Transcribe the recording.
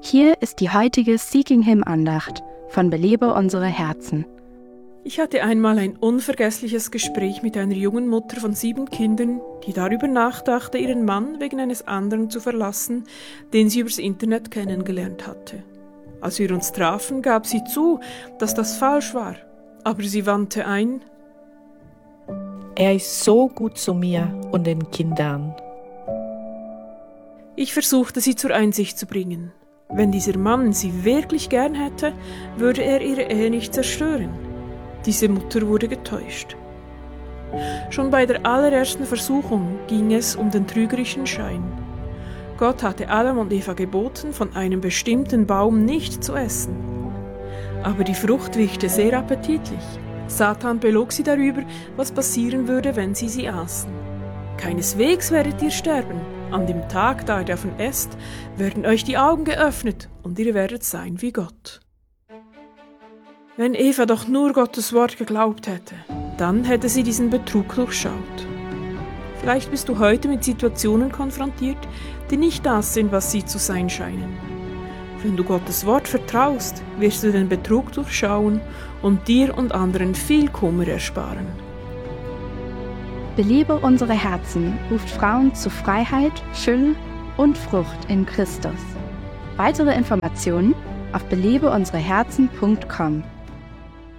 Hier ist die heutige Seeking Him Andacht von Belebe unsere Herzen. Ich hatte einmal ein unvergessliches Gespräch mit einer jungen Mutter von 7 Kindern, die darüber nachdachte, ihren Mann wegen eines anderen zu verlassen, den sie übers Internet kennengelernt hatte. Als wir uns trafen, gab sie zu, dass das falsch war, aber sie wandte ein: Er ist so gut zu mir und den Kindern. Ich versuchte sie zur Einsicht zu bringen. Wenn dieser Mann sie wirklich gern hätte, würde er ihre Ehe nicht zerstören. Diese Mutter wurde getäuscht. Schon bei der allerersten Versuchung ging es um den trügerischen Schein. Gott hatte Adam und Eva geboten, von einem bestimmten Baum nicht zu essen. Aber die Frucht wirkte sehr appetitlich. Satan belog sie darüber, was passieren würde, wenn sie aßen. Keineswegs werdet ihr sterben. An dem Tag, da ihr davon esst, werden euch die Augen geöffnet und ihr werdet sein wie Gott. Wenn Eva doch nur Gottes Wort geglaubt hätte, dann hätte sie diesen Betrug durchschaut. Vielleicht bist du heute mit Situationen konfrontiert, die nicht das sind, was sie zu sein scheinen. Wenn du Gottes Wort vertraust, wirst du den Betrug durchschauen und dir und anderen viel Kummer ersparen. Belebe unsere Herzen ruft Frauen zu Freiheit, Fülle und Frucht in Christus. Weitere Informationen auf belebeunsereherzen.com.